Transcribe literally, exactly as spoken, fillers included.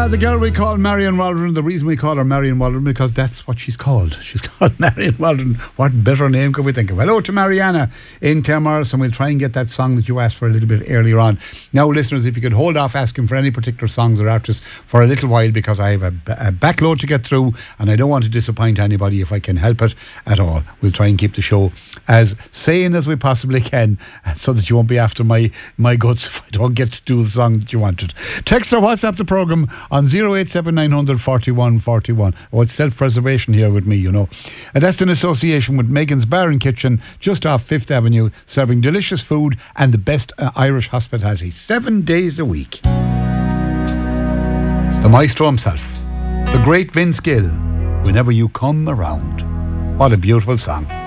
Uh, the girl we call Marion Waldron, the reason we call her Marion Waldron, because that's what she's called. She's called Marion Waldron. What better name could we think of? Hello to Mariana in Claremorris, and we'll try and get that song that you asked for a little bit earlier on. Now, listeners, if you could hold off asking for any particular songs or artists for a little while, because I have a, a backload to get through, and I don't want to disappoint anybody if I can help it at all. We'll try and keep the show as sane as we possibly can, so that you won't be after my, my guts if I don't get to do the song that you wanted. Text or WhatsApp the programme on zero eight seven nine hundred forty-one forty-one. Oh, it's self-preservation here with me, you know. And that's in association with Megan's Bar and Kitchen, just off Fifth Avenue, serving delicious food and the best uh, Irish hospitality, seven days a week. The maestro himself, the great Vince Gill, Whenever You Come Around. What a beautiful song.